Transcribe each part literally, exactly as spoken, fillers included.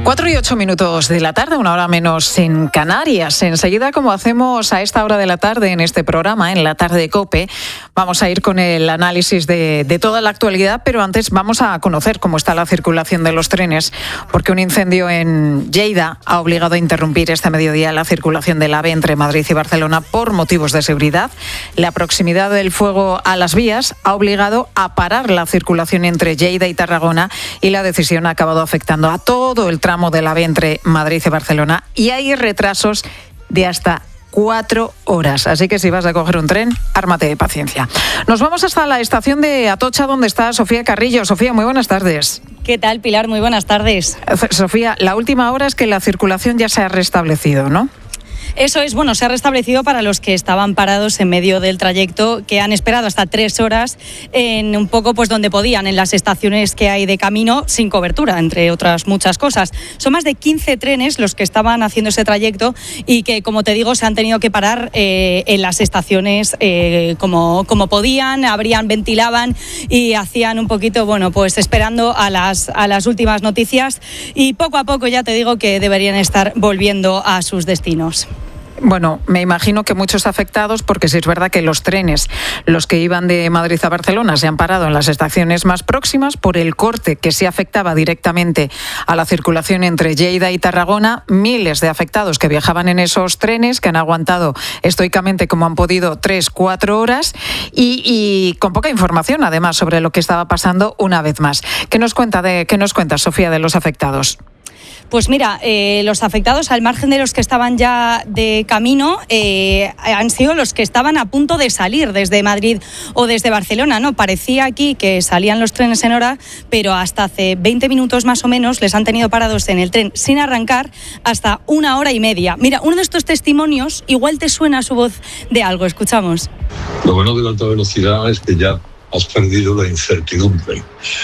Cuatro y ocho minutos de la tarde, una hora menos en Canarias. Enseguida, como hacemos a esta hora de la tarde en este programa, en la tarde de COPE, vamos a ir con el análisis de, de toda la actualidad, pero antes vamos a conocer cómo está la circulación de los trenes, porque un incendio en Lleida ha obligado a interrumpir este mediodía la circulación del AVE entre Madrid y Barcelona por motivos de seguridad. La proximidad del fuego a las vías ha obligado a parar la circulación entre Lleida y Tarragona y la decisión ha acabado afectando a todo el tramo del AVE entre Madrid y Barcelona y hay retrasos de hasta cuatro horas. Así que si vas a coger un tren, ármate de paciencia. Nos vamos hasta la estación de Atocha, donde está Sofía Carrillo. Sofía, muy buenas tardes. ¿Qué tal, Pilar? Muy buenas tardes. Sofía, la última hora es que la circulación ya se ha restablecido, ¿no? Eso es, bueno, se ha restablecido para los que estaban parados en medio del trayecto, que han esperado hasta tres horas en un poco pues donde podían, en las estaciones que hay de camino sin cobertura, entre otras muchas cosas. Son más de quince trenes los que estaban haciendo ese trayecto y que, como te digo, se han tenido que parar eh, en las estaciones eh, como, como podían, abrían, ventilaban y hacían un poquito, bueno, pues esperando a las, a las últimas noticias y poco a poco ya te digo que deberían estar volviendo a sus destinos. Bueno, me imagino que muchos afectados, porque sí es verdad que los trenes, los que iban de Madrid a Barcelona, se han parado en las estaciones más próximas por el corte que sí afectaba directamente a la circulación entre Lleida y Tarragona. Miles de afectados que viajaban en esos trenes, que han aguantado estoicamente como han podido tres, cuatro horas y, y con poca información además sobre lo que estaba pasando una vez más. ¿Qué nos cuenta, de, qué nos cuenta Sofía, de los afectados? Pues mira, eh, los afectados, al margen de los que estaban ya de camino, eh, han sido los que estaban a punto de salir desde Madrid o desde Barcelona, ¿no? Parecía aquí que salían los trenes en hora, pero hasta hace veinte minutos más o menos les han tenido parados en el tren sin arrancar hasta una hora y media. Mira, uno de estos testimonios igual te suena su voz de algo, escuchamos. Lo bueno de la alta velocidad es que ya has perdido la incertidumbre.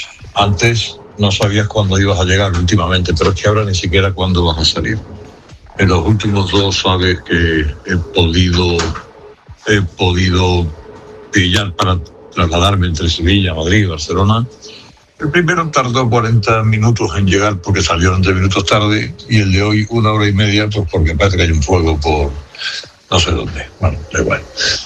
Antes no sabías cuándo ibas a llegar últimamente, pero es que ahora ni siquiera cuándo vas a salir. En los últimos dos sabes que he podido, he podido pillar para trasladarme entre Sevilla, Madrid y Barcelona. El primero tardó cuarenta minutos en llegar porque salieron tres minutos tarde y el de hoy una hora y media pues porque parece que hay un fuego por no sé dónde. Bueno, da igual.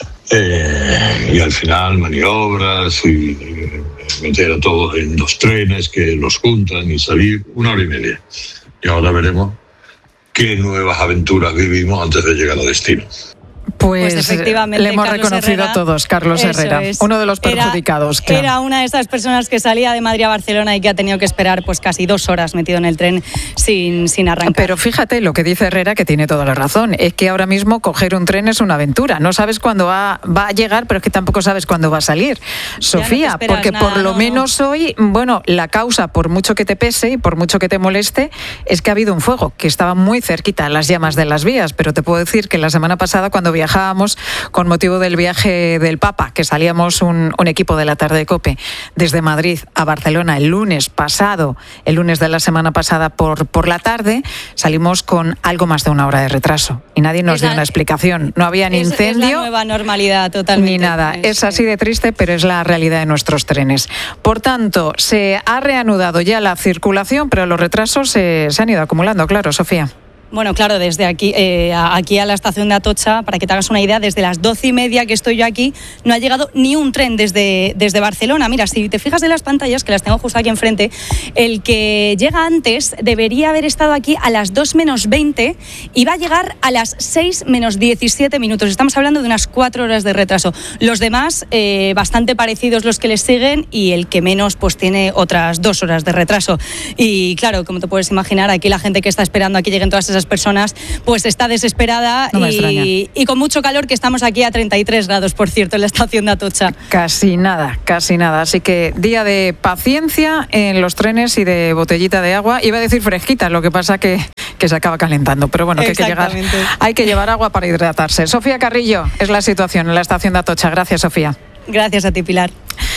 Eh, y al final maniobras y eh, meter a todos en los trenes que los juntan y salir una hora y media. Y ahora veremos qué nuevas aventuras vivimos antes de llegar a destino. Pues, pues efectivamente, le hemos Carlos reconocido Herrera, a todos, Carlos Herrera, es. uno de los perjudicados. Era, claro. era una de esas personas que salía de Madrid a Barcelona y que ha tenido que esperar pues casi dos horas metido en el tren sin, sin arrancar. Pero fíjate lo que dice Herrera, que tiene toda la razón, es que ahora mismo coger un tren es una aventura. No sabes cuándo va, va a llegar, pero es que tampoco sabes cuándo va a salir. Sofía, no porque nada, por lo no. menos hoy, bueno, la causa, por mucho que te pese y por mucho que te moleste, es que ha habido un fuego, que estaba muy cerquita a las llamas de las vías, pero te puedo decir que la semana pasada cuando viajábamos con motivo del viaje del Papa, que salíamos un, un equipo de la tarde de COPE desde Madrid a Barcelona el lunes pasado, el lunes de la semana pasada por, por la tarde, salimos con algo más de una hora de retraso y nadie nos es dio la, una explicación. No había ni es, incendio, es la nueva normalidad totalmente. Ni nada. Es, es así de triste, pero es la realidad de nuestros trenes. Por tanto, se ha reanudado ya la circulación, pero los retrasos se, se han ido acumulando, claro, Sofía. Bueno, claro, desde aquí, eh, aquí a la estación de Atocha, para que te hagas una idea, desde las doce y media que estoy yo aquí, no ha llegado ni un tren desde, desde Barcelona. Mira, si te fijas en las pantallas, que las tengo justo aquí enfrente, el que llega antes debería haber estado aquí a las dos menos veinte y va a llegar a las seis menos diecisiete minutos. Estamos hablando de unas cuatro horas de retraso. Los demás, eh, bastante parecidos los que les siguen y el que menos, pues tiene otras dos horas de retraso. Y claro, como te puedes imaginar, aquí la gente que está esperando a que lleguen todas esas personas pues está desesperada no y, y con mucho calor, que estamos aquí a treinta y tres grados, por cierto, en la estación de Atocha. Casi nada, casi nada. Así que día de paciencia en los trenes y de botellita de agua. Iba a decir fresquita, lo que pasa que, que se acaba calentando. Pero bueno, que hay que, llegar, hay que llevar agua para hidratarse. Sofía Carrillo, es la situación en la estación de Atocha. Gracias, Sofía. Gracias a ti, Pilar.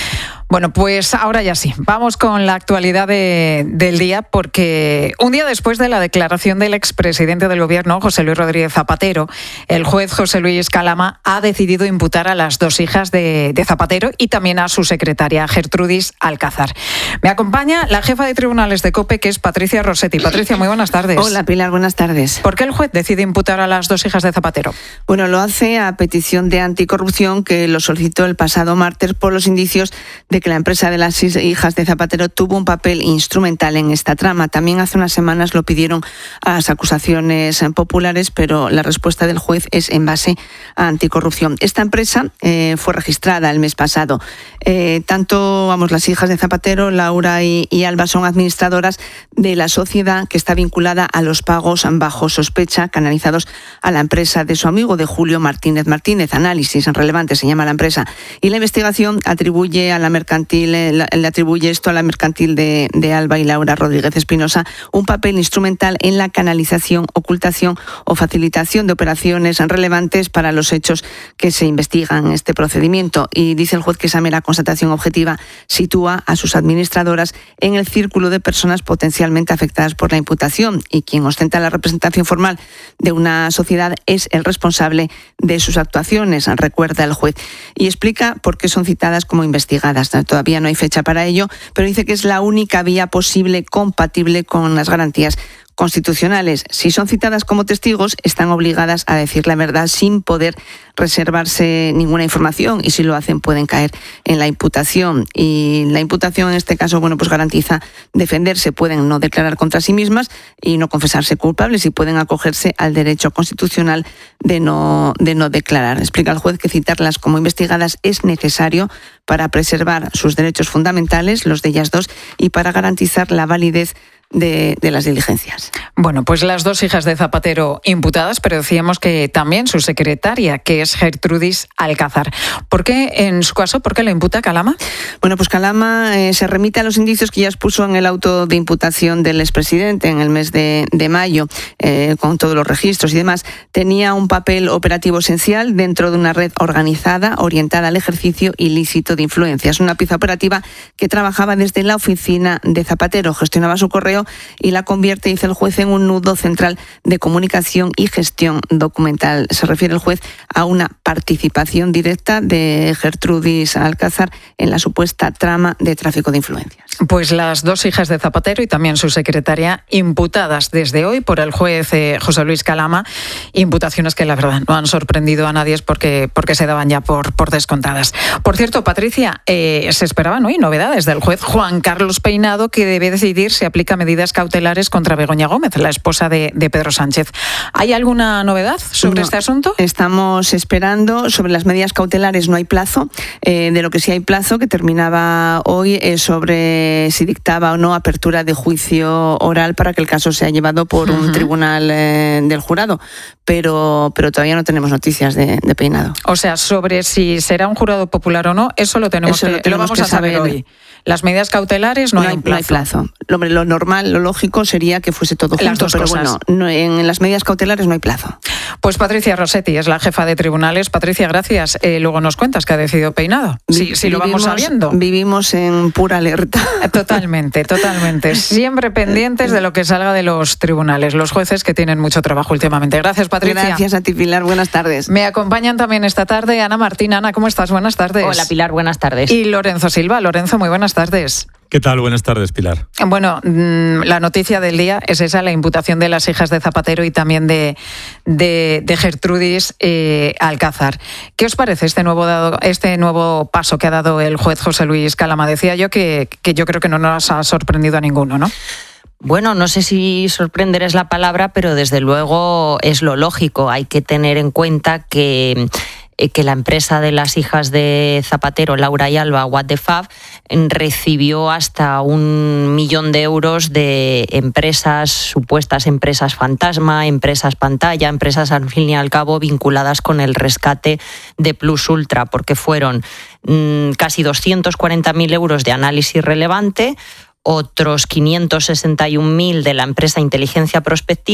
Bueno, pues ahora ya sí, vamos con la actualidad de, del día, porque un día después de la declaración del expresidente del Gobierno, José Luis Rodríguez Zapatero, el juez José Luis Calama ha decidido imputar a las dos hijas de, de Zapatero y también a su secretaria, Gertrudis Alcázar. Me acompaña la jefa de tribunales de COPE, que es Patricia Rossetti. Patricia, muy buenas tardes. Hola, Pilar, buenas tardes. ¿Por qué el juez decide imputar a las dos hijas de Zapatero? Bueno, lo hace a petición de Anticorrupción, que lo solicitó el pasado martes por los indicios de que la empresa de las hijas de Zapatero tuvo un papel instrumental en esta trama. También hace unas semanas lo pidieron a las acusaciones populares, pero la respuesta del juez es en base a Anticorrupción. Esta empresa eh, fue registrada el mes pasado. Eh, tanto, vamos, las hijas de Zapatero, Laura y, y Alba, son administradoras de la sociedad que está vinculada a los pagos bajo sospecha canalizados a la empresa de su amigo, de Julio Martínez Martínez. Análisis Relevante se llama la empresa. Y la investigación atribuye a la mercantil, le, le atribuye esto a la mercantil de, de Alba y Laura Rodríguez Espinosa, un papel instrumental en la canalización, ocultación o facilitación de operaciones relevantes para los hechos que se investigan en este procedimiento. Y dice el juez que esa mera constatación objetiva sitúa a sus administradoras en el círculo de personas potencialmente afectadas por la imputación, y quien ostenta la representación formal de una sociedad es el responsable de sus actuaciones, recuerda el juez. Y explica por qué son citadas como investigadas. Todavía no hay fecha para ello, pero dice que es la única vía posible compatible con las garantías constitucionales. Si son citadas como testigos, están obligadas a decir la verdad sin poder reservarse ninguna información, y si lo hacen pueden caer en la imputación. Y la imputación en este caso, bueno, pues garantiza defenderse. Pueden no declarar contra sí mismas y no confesarse culpables, y pueden acogerse al derecho constitucional de no, de no declarar. Explica el juez que citarlas como investigadas es necesario para preservar sus derechos fundamentales, los de ellas dos, y para garantizar la validez De, de las diligencias. Bueno, pues las dos hijas de Zapatero imputadas, pero decíamos que también su secretaria, que es Gertrudis Alcázar. ¿Por qué, en su caso, por qué la imputa Calama? Bueno, pues Calama eh, se remite a los indicios que ya expuso en el auto de imputación del expresidente en el mes de, de mayo, eh, con todos los registros y demás. Tenía un papel operativo esencial dentro de una red organizada orientada al ejercicio ilícito de influencias. Una pieza operativa que trabajaba desde la oficina de Zapatero, gestionaba su correo y la convierte, dice el juez, en un nudo central de comunicación y gestión documental. Se refiere el juez a una participación directa de Gertrudis Alcázar en la supuesta trama de tráfico de influencias. Pues las dos hijas de Zapatero y también su secretaria imputadas desde hoy por el juez eh, José Luis Calama, imputaciones que la verdad no han sorprendido a nadie porque, porque se daban ya por, por descontadas. Por cierto, Patricia, eh, se esperaban hoy novedades del juez Juan Carlos Peinado, que debe decidir si aplica medidas cautelares contra Begoña Gómez, la esposa de, de Pedro Sánchez. ¿Hay alguna novedad sobre no, este asunto? Estamos esperando. Sobre las medidas cautelares no hay plazo. Eh, de lo que sí hay plazo, que terminaba hoy, es sobre si dictaba o no apertura de juicio oral para que el caso sea llevado por uh-huh. un tribunal eh, del jurado. Pero, pero todavía no tenemos noticias de, de Peinado. O sea, sobre si será un jurado popular o no, eso lo tenemos, eso que, lo, tenemos lo vamos que a saber, saber hoy. Las medidas cautelares no, no hay, hay plazo. No hay plazo. Lo, lo normal, lo lógico sería que fuese todo junto, las dos pero cosas. bueno, no, en las medidas cautelares no hay plazo. Pues Patricia Rossetti es la jefa de tribunales. Patricia, gracias. Eh, luego nos cuentas qué ha decidido Peinado. Si, si lo vamos sabiendo. Vivimos en pura alerta. Totalmente, totalmente. Siempre pendientes de lo que salga de los tribunales, los jueces que tienen mucho trabajo últimamente. Gracias, Patricia. Gracias a ti, Pilar. Buenas tardes. Me acompañan también esta tarde Ana Martín. Ana, ¿cómo estás? Buenas tardes. Hola, Pilar. Buenas tardes. Y Lorenzo Silva. Lorenzo, muy buenas tardes. ¿Qué tal? Buenas tardes, Pilar. Bueno, la noticia del día es esa, la imputación de las hijas de Zapatero y también de, de, de Gertrudis eh, Alcázar. ¿Qué os parece este nuevo, dado, este nuevo paso que ha dado el juez José Luis Calama? Decía yo que, que yo creo que no nos ha sorprendido a ninguno, ¿no? Bueno, no sé si sorprender es la palabra, pero desde luego es lo lógico. Hay que tener en cuenta que... que la empresa de las hijas de Zapatero, Laura y Alba, What the Fab, recibió hasta un millón de euros de empresas, supuestas empresas fantasma, empresas pantalla, empresas al fin y al cabo vinculadas con el rescate de Plus Ultra, porque fueron mmm, casi doscientos cuarenta mil euros de análisis relevante, otros quinientos sesenta y un mil de la empresa Inteligencia Prospectiva,